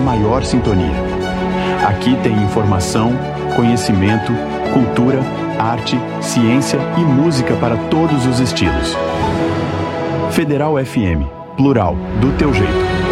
maior sintonia. Aqui tem informação, conhecimento, cultura, arte, ciência e música para todos os estilos. Federal FM, plural, do teu jeito.